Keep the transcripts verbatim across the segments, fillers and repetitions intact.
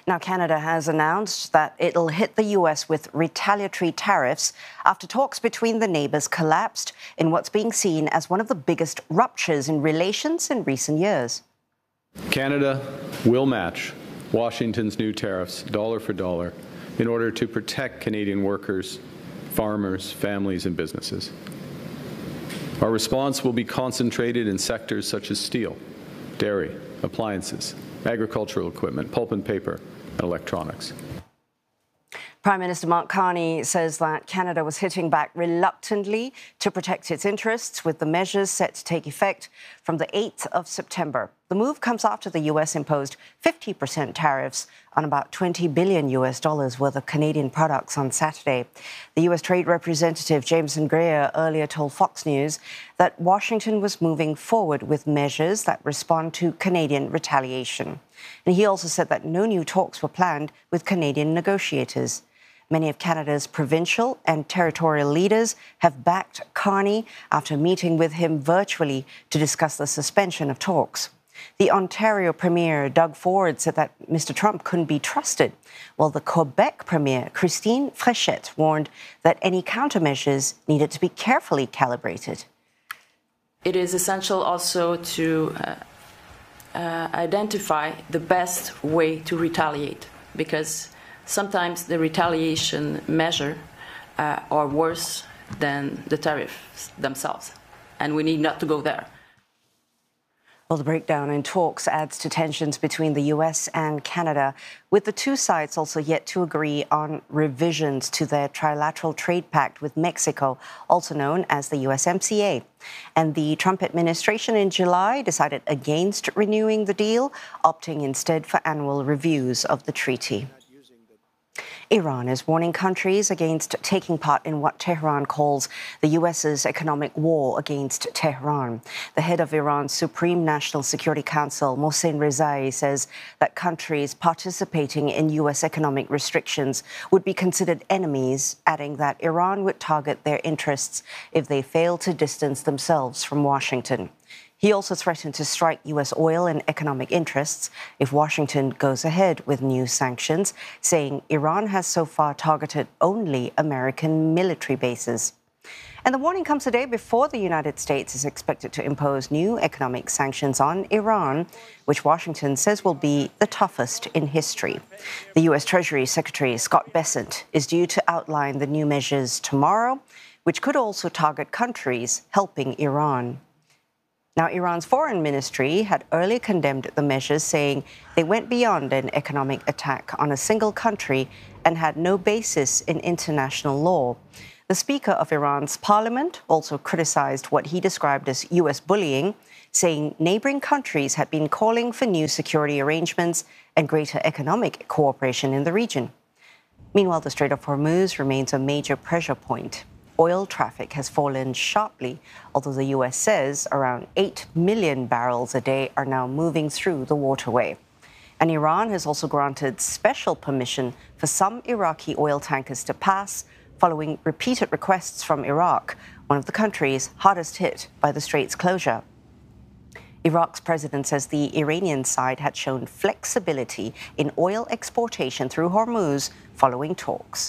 Now, Canada has announced that it'll hit the U S with retaliatory tariffs after talks between the neighbours collapsed in what's being seen as one of the biggest ruptures in relations in recent years. Canada will match Washington's new tariffs dollar for dollar in order to protect Canadian workers, farmers, families, and businesses. Our response will be concentrated in sectors such as steel, dairy, appliances, agricultural equipment, pulp and paper, and electronics. Prime Minister Mark Carney says that Canada was hitting back reluctantly to protect its interests, with the measures set to take effect from the eighth of September. The move comes after the U S imposed fifty percent tariffs on about twenty billion U S dollars worth of Canadian products on Saturday. The U S Trade Representative Jameson Greer earlier told Fox News that Washington was moving forward with measures that respond to Canadian retaliation. And he also said that no new talks were planned with Canadian negotiators. Many of Canada's provincial and territorial leaders have backed Carney after meeting with him virtually to discuss the suspension of talks. The Ontario Premier, Doug Ford, said that Mister Trump couldn't be trusted, while the Quebec Premier, Christine Fréchette, warned that any countermeasures needed to be carefully calibrated. It is essential also to uh, uh, identify the best way to retaliate, because sometimes the retaliation measure uh, are worse than the tariffs themselves, and we need not to go there. Well, the breakdown in talks adds to tensions between the U S and Canada, with the two sides also yet to agree on revisions to their trilateral trade pact with Mexico, also known as the U S M C A. And the Trump administration in July decided against renewing the deal, opting instead for annual reviews of the treaty. Iran is warning countries against taking part in what Tehran calls the U S's economic war against Tehran. The head of Iran's Supreme National Security Council, Mohsen Rezai, says that countries participating in U S economic restrictions would be considered enemies, adding that Iran would target their interests if they fail to distance themselves from Washington. He also threatened to strike U S oil and economic interests if Washington goes ahead with new sanctions, saying Iran has so far targeted only American military bases. And the warning comes a day before the United States is expected to impose new economic sanctions on Iran, which Washington says will be the toughest in history. The U S Treasury Secretary Scott Bessent is due to outline the new measures tomorrow, which could also target countries helping Iran. Now, Iran's foreign ministry had earlier condemned the measures, saying they went beyond an economic attack on a single country and had no basis in international law. The Speaker of Iran's parliament also criticized what he described as U S bullying, saying neighboring countries had been calling for new security arrangements and greater economic cooperation in the region. Meanwhile, the Strait of Hormuz remains a major pressure point. Oil traffic has fallen sharply, although the U S says around eight million barrels a day are now moving through the waterway. And Iran has also granted special permission for some Iraqi oil tankers to pass, following repeated requests from Iraq, one of the countries hardest hit by the strait's closure. Iraq's president says the Iranian side had shown flexibility in oil exportation through Hormuz following talks.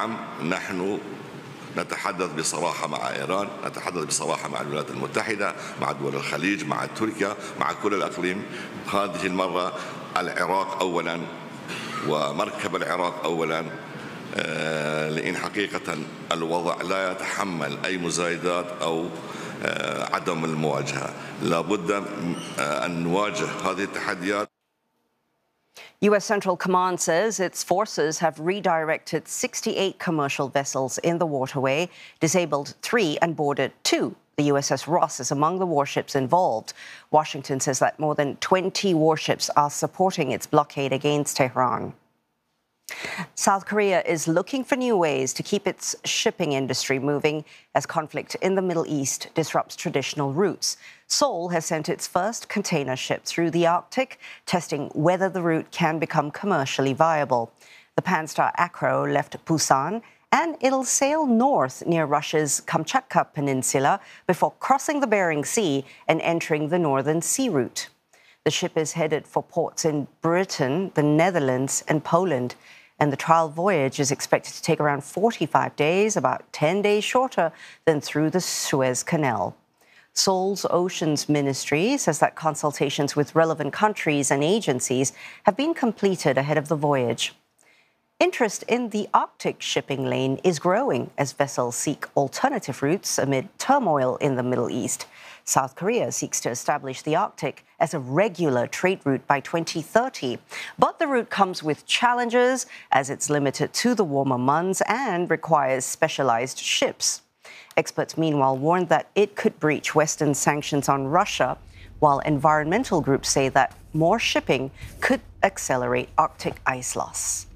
نتحدث بصراحة مع إيران، نتحدث بصراحة مع الولايات المتحدة، مع دول الخليج، مع تركيا، مع كل الأقليم. هذه المرة العراق أولاً ومركب العراق أولاً، لأن حقيقة الوضع لا يتحمل أي مزايدات أو عدم المواجهة. لابد أن نواجه هذه التحديات. U S Central Command says its forces have redirected sixty-eight commercial vessels in the waterway, disabled three and boarded two. The U S S Ross is among the warships involved. Washington says that more than twenty warships are supporting its blockade against Tehran. South Korea is looking for new ways to keep its shipping industry moving as conflict in the Middle East disrupts traditional routes. Seoul has sent its first container ship through the Arctic, testing whether the route can become commercially viable. The Panstar Acro left Busan, and it'll sail north near Russia's Kamchatka Peninsula before crossing the Bering Sea and entering the Northern Sea Route. The ship is headed for ports in Britain, the Netherlands, and Poland. And the trial voyage is expected to take around forty-five days, about ten days shorter than through the Suez Canal. Seoul's Oceans Ministry says that consultations with relevant countries and agencies have been completed ahead of the voyage. Interest in the Arctic shipping lane is growing as vessels seek alternative routes amid turmoil in the Middle East. South Korea seeks to establish the Arctic as a regular trade route by twenty thirty. But the route comes with challenges as it's limited to the warmer months and requires specialized ships. Experts, meanwhile, warned that it could breach Western sanctions on Russia, while environmental groups say that more shipping could accelerate Arctic ice loss.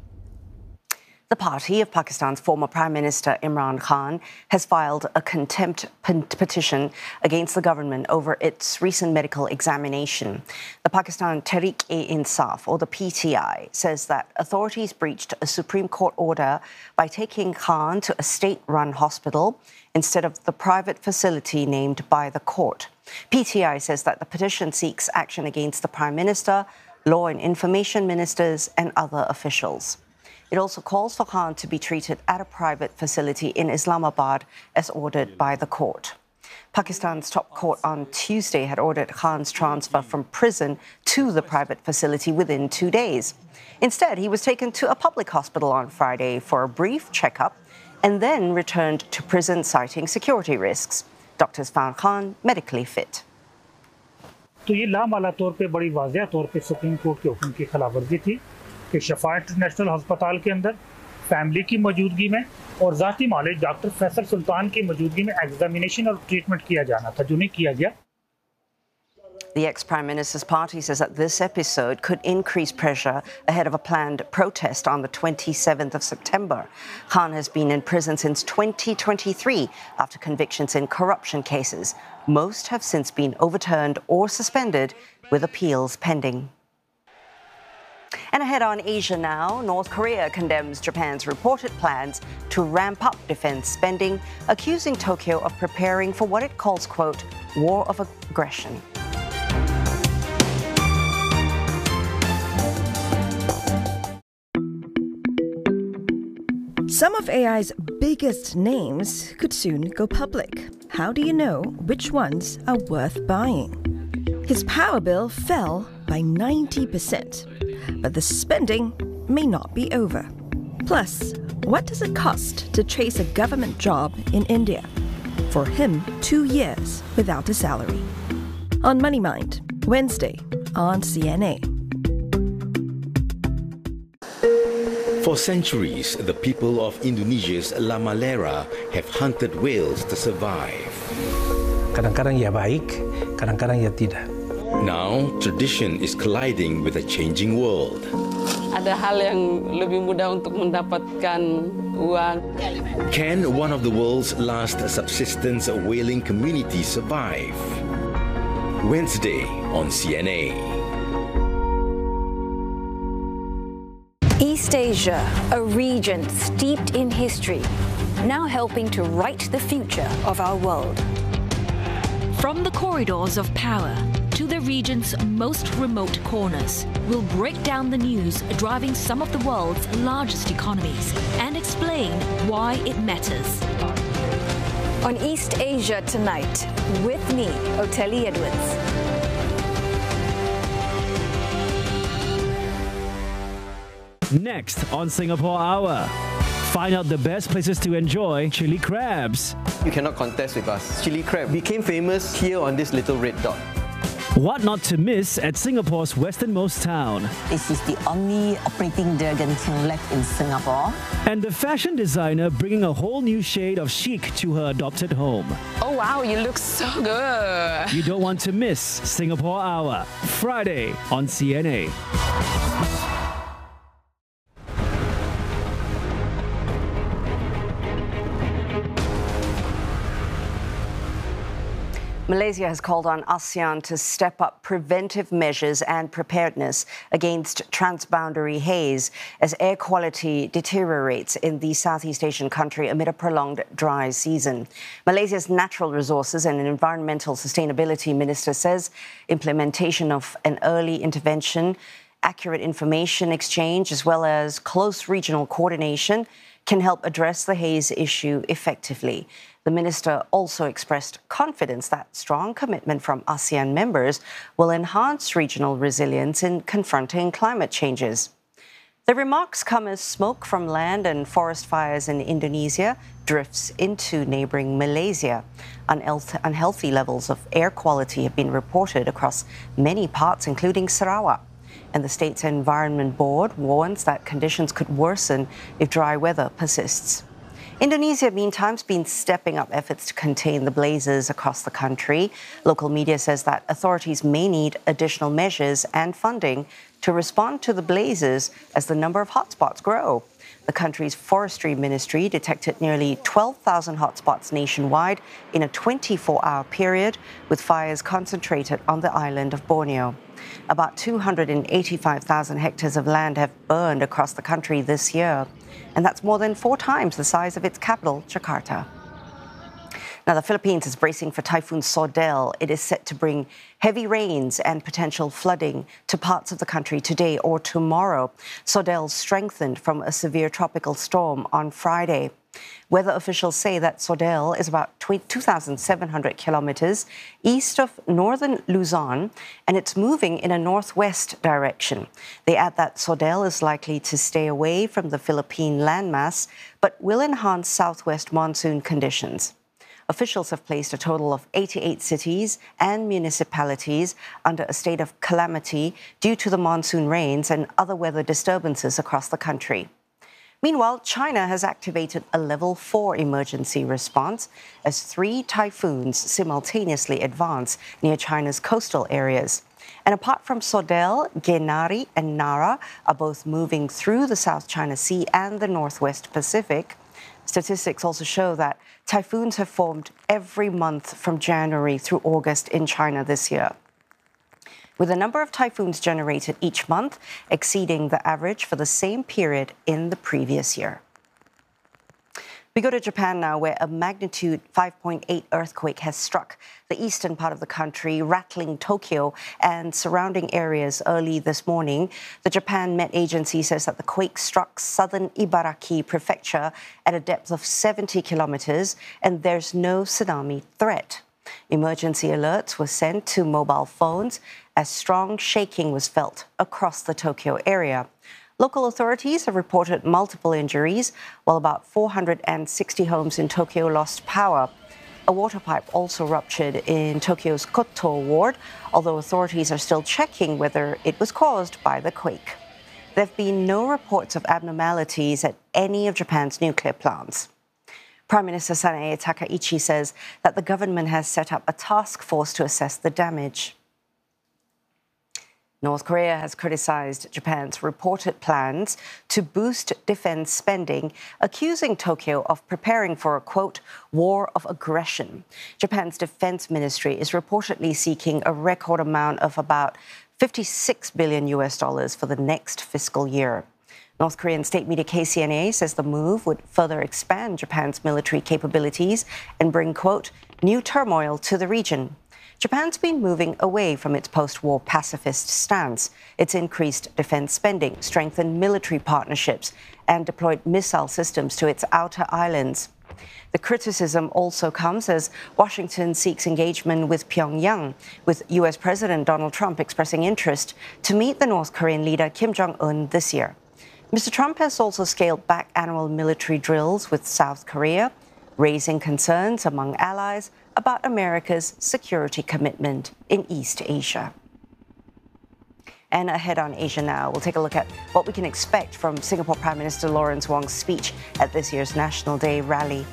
The party of Pakistan's former Prime Minister Imran Khan has filed a contempt petition against the government over its recent medical examination. The Pakistan Tehreek-e-Insaf, or the P T I, says that authorities breached a Supreme Court order by taking Khan to a state-run hospital instead of the private facility named by the court. P T I says that the petition seeks action against the Prime Minister, law and information ministers, and other officials. It also calls for Khan to be treated at a private facility in Islamabad as ordered by the court. Pakistan's top court on Tuesday had ordered Khan's transfer from prison to the private facility within two days. Instead, he was taken to a public hospital on Friday for a brief checkup and then returned to prison citing security risks. Doctors found Khan medically fit. तो ये लामाला तौर पे बड़ी वाज़ेह तौर पे supreme court के हुक्म की खिलाफवर्जी थी कि शफा इंटरनेशनल अस्पताल के अंदर फैमिली की मौजूदगी में और ज़ाती मालिक डॉक्टर फैसल सुल्तान की मौजूदगी में एग्जामिनेशन और ट्रीटमेंट किया जाना था जो नहीं किया गया. The ex-Prime Minister's party says that this episode could increase pressure ahead of a planned protest on the twenty-seventh of September. Khan has been in prison since twenty twenty-three after convictions in corruption cases. Most have since been overturned or suspended, with appeals pending. And ahead on Asia now, North Korea condemns Japan's reported plans to ramp up defense spending, accusing Tokyo of preparing for what it calls, quote, war of aggression. Some of A I's biggest names could soon go public. How do you know which ones are worth buying? His power bill fell by ninety percent, but the spending may not be over. Plus, what does it cost to chase a government job in India? For him, two years without a salary. On Money Mind, Wednesday on C N A. For centuries, the people of Indonesia's Lamalera have hunted whales to survive. Kadang-kadang ia baik, kadang-kadang ia tidak. Now, tradition is colliding with a changing world. Ada hal yang lebih mudah untuk mendapatkan uang. Can one of the world's last subsistence whaling communities survive? Wednesday on C N A. East Asia, a region steeped in history, now helping to write the future of our world. From the corridors of power to the region's most remote corners, we'll break down the news driving some of the world's largest economies and explain why it matters. On East Asia Tonight, with me, Oteli Edwards. Next on Singapore Hour, find out the best places to enjoy chili crabs. You cannot contest with us. Chili crab became famous here on this little red dot. What not to miss at Singapore's westernmost town. This is the only operating Dragon King left in Singapore. And the fashion designer bringing a whole new shade of chic to her adopted home. Oh wow, you look so good. You don't want to miss Singapore Hour, Friday on C N A. Malaysia has called on ASEAN to step up preventive measures and preparedness against transboundary haze as air quality deteriorates in the Southeast Asian country amid a prolonged dry season. Malaysia's Natural Resources and Environmental Sustainability Minister says implementation of an early intervention, accurate information exchange, as well as close regional coordination can help address the haze issue effectively. The minister also expressed confidence that strong commitment from ASEAN members will enhance regional resilience in confronting climate changes. The remarks come as smoke from land and forest fires in Indonesia drifts into neighboring Malaysia. Unhealthy levels of air quality have been reported across many parts, including Sarawak. And the state's Environment Board warns that conditions could worsen if dry weather persists. Indonesia, meantime, has been stepping up efforts to contain the blazes across the country. Local media says that authorities may need additional measures and funding to respond to the blazes as the number of hotspots grow. The country's forestry ministry detected nearly twelve thousand hotspots nationwide in a twenty-four hour period, with fires concentrated on the island of Borneo. About two hundred eighty-five thousand hectares of land have burned across the country this year, and that's more than four times the size of its capital, Jakarta. Now, the Philippines is bracing for Typhoon Sordell. It is set to bring heavy rains and potential flooding to parts of the country today or tomorrow. Sordell strengthened from a severe tropical storm on Friday. Weather officials say that Sordell is about two thousand seven hundred kilometers east of northern Luzon, and it's moving in a northwest direction. They add that Sordell is likely to stay away from the Philippine landmass, but will enhance southwest monsoon conditions. Officials have placed a total of eighty-eight cities and municipalities under a state of calamity due to the monsoon rains and other weather disturbances across the country. Meanwhile, China has activated a level four emergency response as three typhoons simultaneously advance near China's coastal areas. And apart from Sordell, Genari and Nara are both moving through the South China Sea and the Northwest Pacific. Statistics also show that typhoons have formed every month from January through August in China this year, with the number of typhoons generated each month exceeding the average for the same period in the previous year. We go to Japan now, where a magnitude five point eight earthquake has struck the eastern part of the country, rattling Tokyo and surrounding areas early this morning. The Japan Met Agency says that the quake struck southern Ibaraki Prefecture at a depth of seventy kilometers, and there's no tsunami threat. Emergency alerts were sent to mobile phones as strong shaking was felt across the Tokyo area. Local authorities have reported multiple injuries, while about four hundred sixty homes in Tokyo lost power. A water pipe also ruptured in Tokyo's Koto ward, although authorities are still checking whether it was caused by the quake. There have been no reports of abnormalities at any of Japan's nuclear plants. Prime Minister Sanae Takaichi says that the government has set up a task force to assess the damage. North Korea has criticized Japan's reported plans to boost defense spending, accusing Tokyo of preparing for a, quote, war of aggression. Japan's defense ministry is reportedly seeking a record amount of about fifty-six billion U S dollars for the next fiscal year. North Korean state media K C N A says the move would further expand Japan's military capabilities and bring, quote, new turmoil to the region. Japan's been moving away from its post-war pacifist stance. It's increased defense spending, strengthened military partnerships, and deployed missile systems to its outer islands. The criticism also comes as Washington seeks engagement with Pyongyang, with U S President Donald Trump expressing interest to meet the North Korean leader Kim Jong-un this year. Mister Trump has also scaled back annual military drills with South Korea, raising concerns among allies about America's security commitment in East Asia. And ahead on Asia Now, we'll take a look at what we can expect from Singapore Prime Minister Lawrence Wong's speech at this year's National Day rally.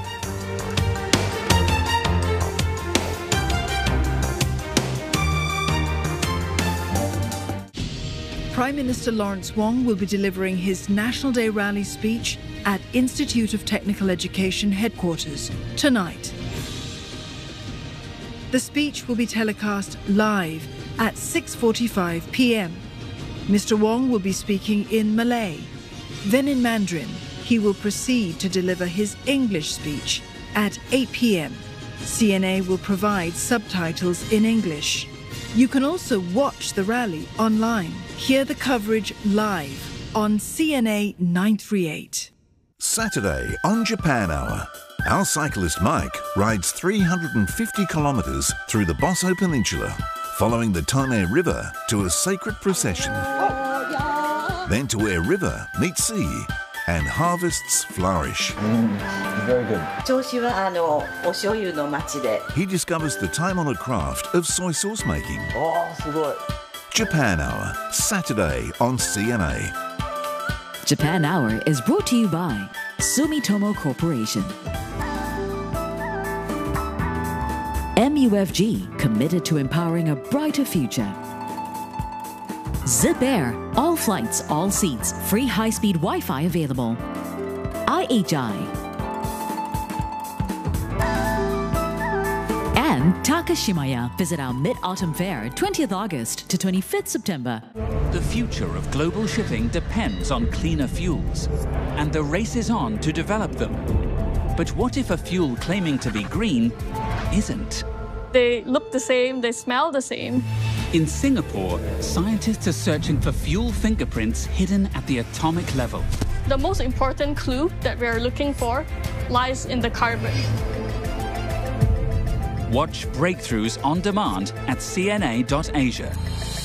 Prime Minister Lawrence Wong will be delivering his National Day rally speech at Institute of Technical Education headquarters tonight. The speech will be telecast live at six forty-five p m Mister Wong will be speaking in Malay. Then in Mandarin, he will proceed to deliver his English speech at eight p m C N A will provide subtitles in English. You can also watch the rally online. Hear the coverage live on C N A nine thirty-eight. Saturday on Japan Hour, our cyclist Mike rides three hundred fifty kilometres through the Bosso Peninsula, following the Tone River to a sacred procession. Then to where river meets sea and harvests flourish. Mm, very good. He discovers the time-honoured craft of soy sauce making. Oh, Japan Hour, Saturday on C N A. Japan Hour is brought to you by Sumitomo Corporation. M U F G, committed to empowering a brighter future. Zip Air, all flights, all seats, free high-speed Wi-Fi available. I H I. And Takashimaya. Visit our Mid-Autumn Fair, twentieth August to twenty-fifth September. The future of global shipping depends on cleaner fuels, and the race is on to develop them. But what if a fuel claiming to be green isn't? They look the same, they smell the same. In Singapore, scientists are searching for fuel fingerprints hidden at the atomic level. The most important clue that we are looking for lies in the carbon. Watch Breakthroughs on demand at C N A dot asia.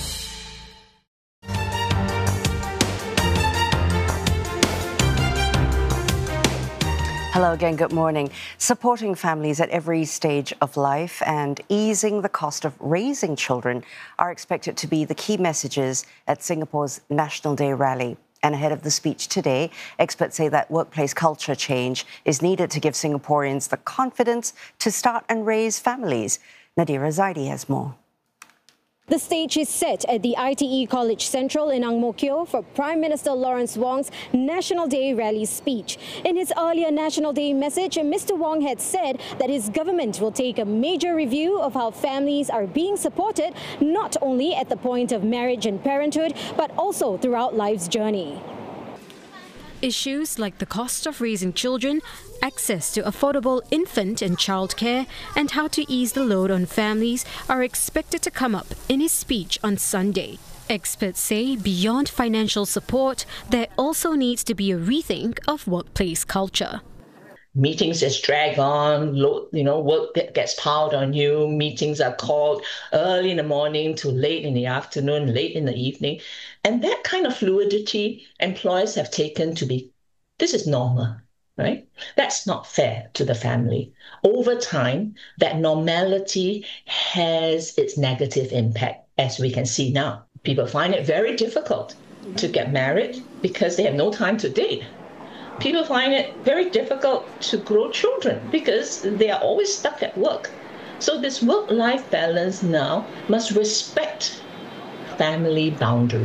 Hello again, good morning. Supporting families at every stage of life and easing the cost of raising children are expected to be the key messages at Singapore's National Day rally. And ahead of the speech today, experts say that workplace culture change is needed to give Singaporeans the confidence to start and raise families. Nadira Zaidi has more. The stage is set at the I T E College Central in Ang Mo Kio for Prime Minister Lawrence Wong's National Day rally speech. In his earlier National Day message, Mister Wong had said that his government will take a major review of how families are being supported, not only at the point of marriage and parenthood, but also throughout life's journey. Issues like the cost of raising children, access to affordable infant and child care, and how to ease the load on families are expected to come up in his speech on Sunday. Experts say beyond financial support, there also needs to be a rethink of workplace culture. Meetings just drag on, you know, work gets piled on you. Meetings are called early in the morning to late in the afternoon, late in the evening. And that kind of fluidity employers have taken to be, this is normal, right? That's not fair to the family. Over time, that normality has its negative impact, as we can see now. People find it very difficult to get married because they have no time to date. People find it very difficult to grow children because they are always stuck at work. So this work-life balance now must respect family boundaries.